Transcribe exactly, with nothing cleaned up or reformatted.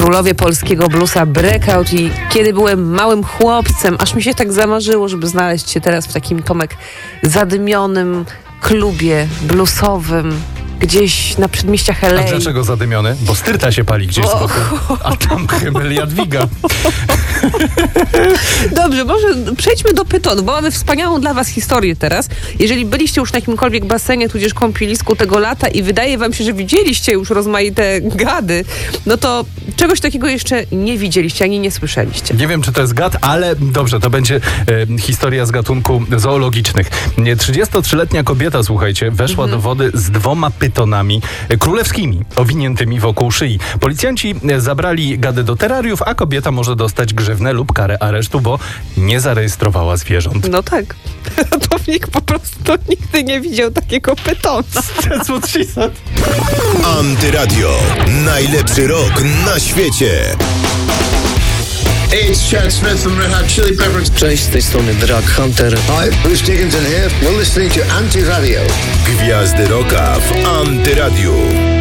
królowie polskiego bluesa Breakout i kiedy byłem małym chłopcem, aż mi się tak zamarzyło, żeby znaleźć się teraz w takim, Tomek, zadymionym klubie bluesowym gdzieś na przedmieściach L A. A dlaczego zadymiony? Bo styrta się pali gdzieś z boku, a tam Himmel Jadwiga. Dobrze, może przejdźmy do pytonu, bo mamy wspaniałą dla was historię teraz. Jeżeli byliście już na jakimkolwiek basenie, tudzież kąpielisku tego lata i wydaje wam się, że widzieliście już rozmaite gady, no to czegoś takiego jeszcze nie widzieliście, ani nie słyszeliście. Nie wiem, czy to jest gad, ale dobrze, to będzie e, historia z gatunku zoologicznych. trzydziestotrzyletnia kobieta, słuchajcie, weszła mhm. do wody z dwoma pytonami królewskimi, owiniętymi wokół szyi. Policjanci zabrali gady do terrariów, a kobieta może dostać grzywnę lub karę aresztu, bo nie zarejestrowała zwierząt. No tak. Ratownik po prostu nigdy nie widział takiego pytona. That's what she said. Antyradio. Najlepszy rok na świecie. Hey, it's Chad Smith from Red Hot Chili Peppers. Cześć, z tej strony Drag Hunter. Hi, Bruce Dickinson here. You're listening to Antyradio. Gwiazdy Rocka w Antyradiu.